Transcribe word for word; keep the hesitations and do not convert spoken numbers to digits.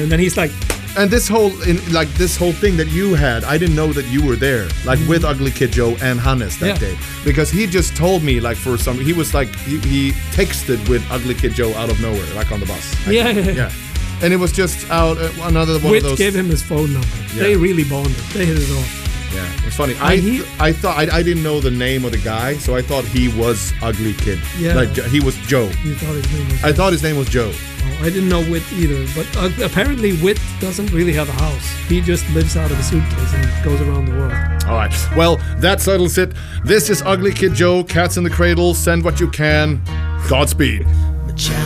And then he's like, And this whole in, like this whole thing that you had, I didn't know that you were there, like mm-hmm. with Ugly Kid Joe and Hannes that yeah. day, because he just told me like for some, he was like he, he texted with Ugly Kid Joe out of nowhere, like on the bus. Yeah, yeah, yeah. And it was just out uh, another one Whit of those. gave him his phone number. Yeah. They really bonded. They hit it off. Yeah, it's funny. I th- I thought I, I didn't know the name of the guy, so I thought he was Ugly Kid. Yeah, like he was Joe. You thought his name was Joe. I thought his name was Joe. Oh, I didn't know Whit either, but uh, apparently Whit doesn't really have a house. He just lives out of a suitcase and goes around the world. All right. Well, that settles it. This is Ugly Kid Joe, Cats in the Cradle. Send what you can. Godspeed.